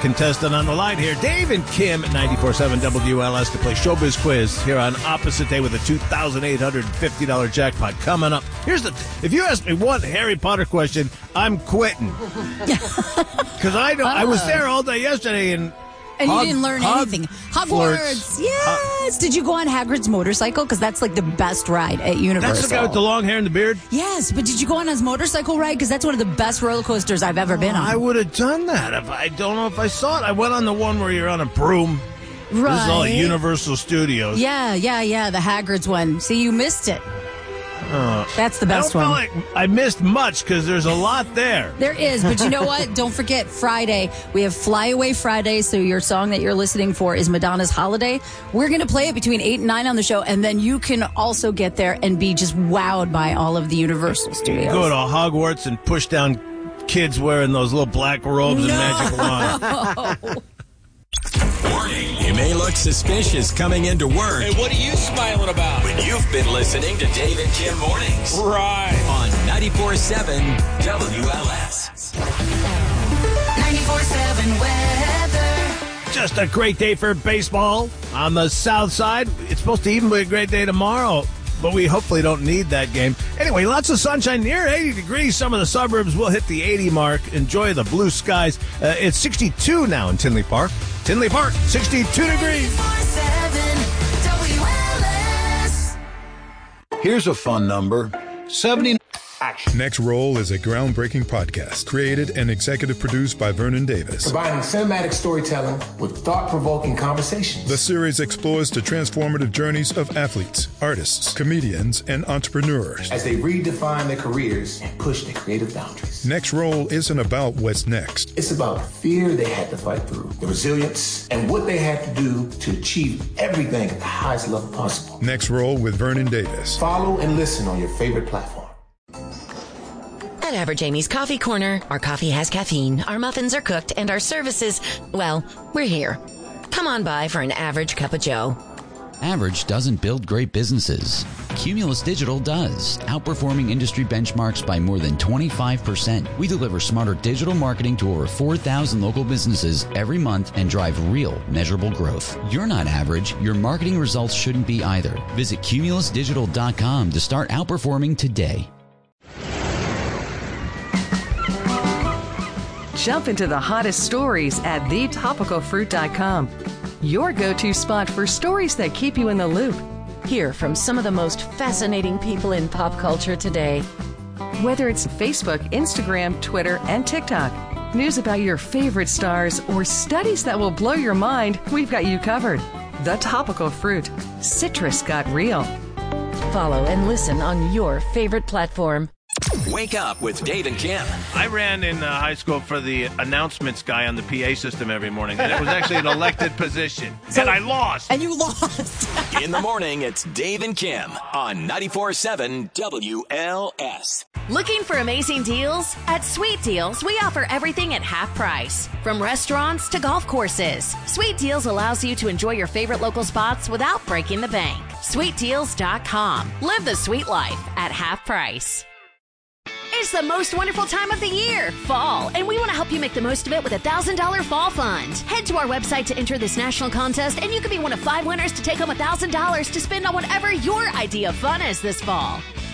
contestant on the line here. Dave and Kim at 94.7 WLS to play Showbiz Quiz here on Opposite Day with a $2,850 jackpot coming up. If you ask me one Harry Potter question, I'm quitting. Because I was there all day yesterday and you didn't learn anything. Hogwarts. Yes. Did you go on Hagrid's motorcycle? Because that's like the best ride at Universal. That's the guy with the long hair and the beard? Yes, but did you go on his motorcycle ride? Because that's one of the best roller coasters I've ever been on. I would have done that. I don't know if I saw it. I went on the one where you're on a broom. Right. This is all at Universal Studios. Yeah, the Hagrid's one. See, you missed it. That's the best one. I don't feel like I missed much because there's a lot there. There is, but you know what? Don't forget Friday. We have Flyaway Friday, so your song that you're listening for is Madonna's Holiday. We're going to play it between 8 and 9 on the show, and then you can also get there and be just wowed by all of the Universal Studios. Go to Hogwarts and push down kids wearing those little black robes and magic wands. Warning, you may look suspicious coming into work. Hey, what are you smiling about? When you've been listening to Dave and Kim Mornings. Right. On 94.7 WLS. 94.7 weather. Just a great day for baseball on the south side. It's supposed to even be a great day tomorrow, but we hopefully don't need that game. Anyway, lots of sunshine, near 80 degrees. Some of the suburbs will hit the 80 mark. Enjoy the blue skies. It's 62 now in Tinley Park. Tinley Park, 62 degrees. 94.7 WLS. Here's a fun number. 70. Next Roll is a groundbreaking podcast created and executive produced by Vernon Davis. Combining cinematic storytelling with thought-provoking conversations. The series explores the transformative journeys of athletes, artists, comedians, and entrepreneurs as they redefine their careers and push their creative boundaries. Next Roll isn't about what's next. It's about the fear they had to fight through, the resilience, and what they had to do to achieve everything at the highest level possible. Next Roll with Vernon Davis. Follow and listen on your favorite platform. At Average Amy's Coffee Corner, our coffee has caffeine, our muffins are cooked, and our services, well, we're here. Come on by for an average cup of joe. Average doesn't build great businesses. Cumulus Digital does, outperforming industry benchmarks by more than 25%. We deliver smarter digital marketing to over 4,000 local businesses every month and drive real, measurable growth. You're not average. Your marketing results shouldn't be either. Visit cumulusdigital.com to start outperforming today. Jump into the hottest stories at thetopicalfruit.com. Your go-to spot for stories that keep you in the loop. Hear from some of the most fascinating people in pop culture today. Whether it's Facebook, Instagram, Twitter, and TikTok, news about your favorite stars, or studies that will blow your mind, we've got you covered. The Topical Fruit. Citrus got real. Follow and listen on your favorite platform. Wake up with Dave and Kim. I ran in high school for the announcements guy on the PA system every morning, and it was actually an elected position. And I lost. And you lost. In the morning, it's Dave and Kim on 94.7 WLS. Looking for amazing deals? At Sweet Deals, we offer everything at half price. From restaurants to golf courses, Sweet Deals allows you to enjoy your favorite local spots without breaking the bank. SweetDeals.com. Live the sweet life at half price. It's the most wonderful time of the year, fall, and we want to help you make the most of it with a $1,000 fall fund. Head to our website to enter this national contest, and you could be one of 5 winners to take home $1,000 to spend on whatever your idea of fun is this fall.